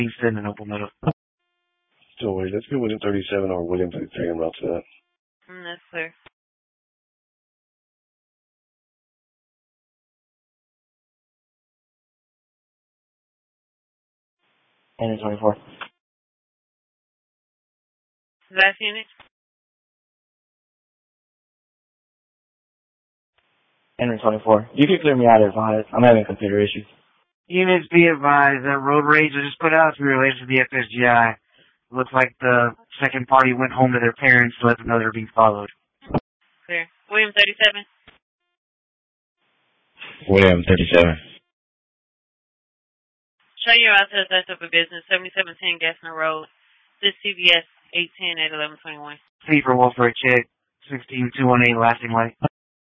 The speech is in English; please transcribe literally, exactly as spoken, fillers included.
Kingston and Opal Meadow. Don't worry, let's go William thirty-seven or William thirty-three and route to that. Mm, that's clear. Henry twenty-four. Last unit? Henry twenty-four. You can clear me out if I, I'm having computer issues. Units, be advised that road rage was just put out to be related to the F S G I. Looks like the second party went home to their parents to let them know they're being followed. Clear. William thirty-seven. William thirty-seven. Show your access that's up for business, seventy-seven ten Gassner Road. This C V S eight ten at eleven twenty-one. C for Wolford, check. sixteen two one eight Lasting Light.